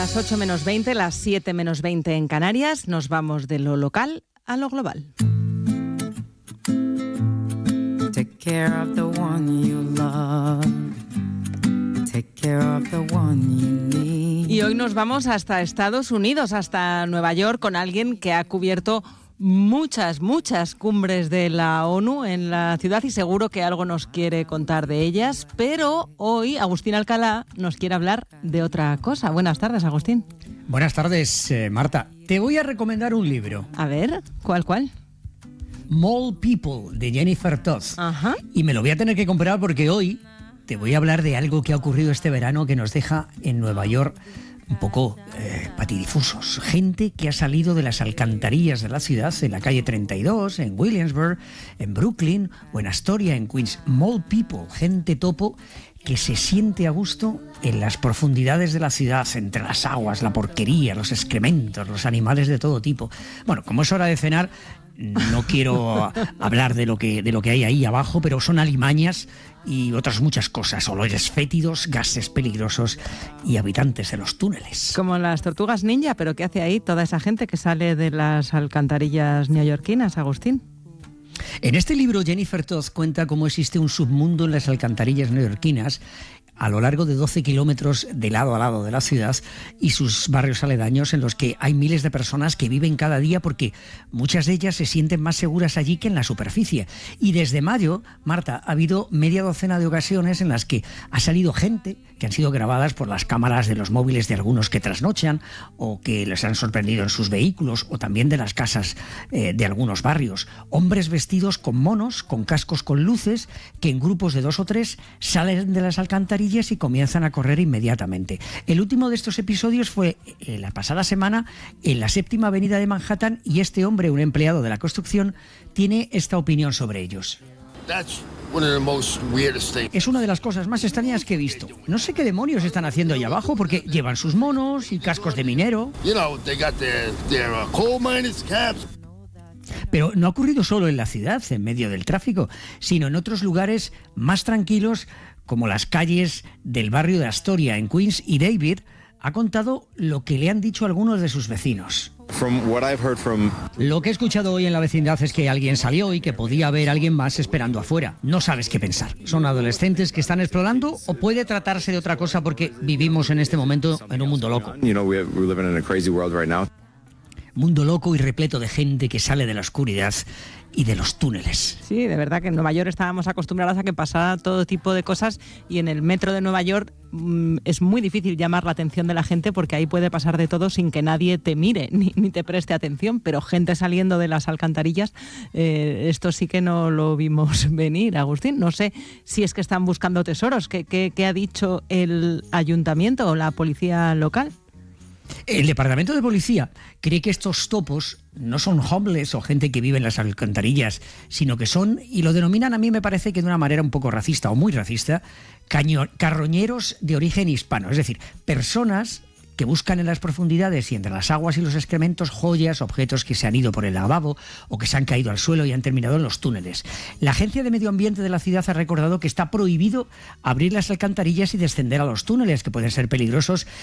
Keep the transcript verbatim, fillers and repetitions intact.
Las ocho menos veinte, las siete menos veinte en Canarias. Nos vamos de lo local a lo global. Take care of the one you love. Take care of the one you need. Y hoy nos vamos hasta Estados Unidos, hasta Nueva York, con alguien que ha cubierto muchas, muchas cumbres de la ONU en la ciudad y seguro que algo nos quiere contar de ellas, pero hoy Agustín Alcalá nos quiere hablar de otra cosa. Buenas tardes, Agustín. Buenas tardes, eh, Marta. Te voy a recomendar un libro. A ver, ¿cuál, cuál? Mole People, de Jennifer Todd. Ajá. Y me lo voy a tener que comprar porque hoy te voy a hablar de algo que ha ocurrido este verano que nos deja en Nueva York un poco eh, patidifusos. Gente que ha salido de las alcantarillas de la ciudad, en la calle treinta y dos, en Williamsburg, en Brooklyn o en Astoria, en Queens. Mole People, gente topo que se siente a gusto en las profundidades de la ciudad, entre las aguas, la porquería, los excrementos, los animales de todo tipo. Bueno, como es hora de cenar, no quiero hablar de lo que de lo que hay ahí abajo, pero son alimañas y otras muchas cosas, olores fétidos, gases peligrosos y habitantes de los túneles. Como las tortugas ninja, pero ¿qué hace ahí toda esa gente que sale de las alcantarillas neoyorquinas, Agustín? En este libro Jennifer Todd cuenta cómo existe un submundo en las alcantarillas neoyorquinas a lo largo de doce kilómetros de lado a lado de la ciudad y sus barrios aledaños, en los que hay miles de personas que viven cada día porque muchas de ellas se sienten más seguras allí que en la superficie. Y desde mayo, Marta, ha habido media docena de ocasiones en las que ha salido gente que han sido grabadas por las cámaras de los móviles de algunos que trasnochan o que les han sorprendido en sus vehículos, o también de las casas eh, de algunos barrios. Hombres vestidos con monos, con cascos con luces, que en grupos de dos o tres salen de las alcantarillas y comienzan a correr inmediatamente. El último de estos episodios fue eh, la pasada semana en la séptima avenida de Manhattan, y este hombre, un empleado de la construcción, tiene esta opinión sobre ellos. Es una de las cosas más extrañas que he visto. No sé qué demonios están haciendo ahí abajo, porque llevan sus monos y cascos de minero. Pero no ha ocurrido solo en la ciudad, en medio del tráfico, sino en otros lugares más tranquilos, como las calles del barrio de Astoria, en Queens, y David ha contado lo que le han dicho algunos de sus vecinos. From what I've heard from... Lo que he escuchado hoy en la vecindad es que alguien salió y que podía haber alguien más esperando afuera. No sabes qué pensar. ¿Son adolescentes que están explorando o puede tratarse de otra cosa porque vivimos en este momento en un mundo loco? You know, we're living in a crazy world right now. Mundo loco y repleto de gente que sale de la oscuridad y de los túneles. Sí, de verdad que en Nueva York estábamos acostumbrados a que pasara todo tipo de cosas, y en el metro de Nueva York mmm, es muy difícil llamar la atención de la gente porque ahí puede pasar de todo sin que nadie te mire ni, ni te preste atención, pero gente saliendo de las alcantarillas, eh, esto sí que no lo vimos venir, Agustín. No sé si es que están buscando tesoros. ¿Qué, qué, qué ha dicho el ayuntamiento o la policía local? El departamento de policía cree que estos topos no son homeless o gente que vive en las alcantarillas, sino que son, y lo denominan, a mí me parece que de una manera un poco racista o muy racista, caño, carroñeros de origen hispano. Es decir, personas que buscan en las profundidades y entre las aguas y los excrementos joyas, objetos que se han ido por el lavabo o que se han caído al suelo y han terminado en los túneles. La Agencia de Medio Ambiente de la ciudad ha recordado que está prohibido abrir las alcantarillas y descender a los túneles, que pueden ser peligrosos